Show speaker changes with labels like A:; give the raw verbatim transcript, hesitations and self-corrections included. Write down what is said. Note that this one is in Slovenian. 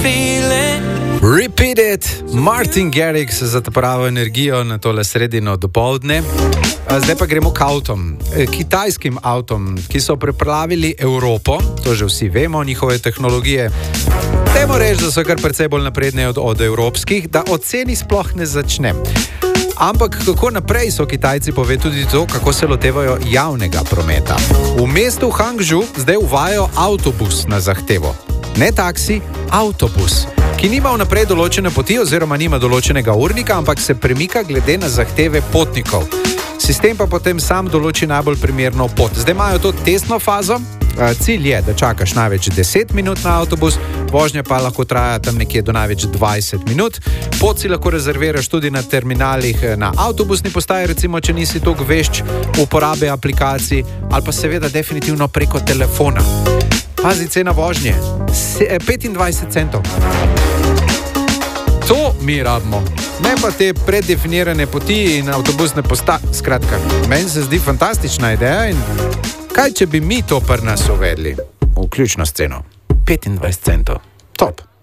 A: Repeat it, Martin Garrix za to pravo energijo na tole sredino dopoldne. Zdaj pa gremo k avtom, kitajskim avtom, ki so preplavili Evropo, to že vsi vemo, njihove tehnologije. Dajmo reči, da so kar precej bolj napredne od, od evropskih, da o ceni sploh ne začnem. Ampak kako naprej so Kitajci pove tudi to, kako se lotevajo javnega prometa. V mestu Hangzhou zdaj uvajajo avtobus na zahtevo. Ne taksi, avtobus, ki nima vnaprej določene poti oziroma nima določenega urnika, ampak se premika glede na zahteve potnikov. Sistem pa potem sam določi najbolj primerno pot. Zdaj imajo to testno fazo. Cilj je, da čakaš največ deset minut na avtobus, vožnja pa lahko traja tam nekje do največ dvajset minut. Pot si lahko rezerviraš tudi na terminalih na avtobusni postaji, recimo, če nisi toliko vešč uporabe aplikacij, ali pa seveda definitivno preko telefona. Pazi, cena vožnje, petindvajset centov. To mi rabimo, ne pa te predefinirane poti in avtobusne postaje. Skratka, meni se zdi fantastična ideja in kaj, če bi mi to pri nas uvedli? Vključno s ceno petindvajset centov. Top.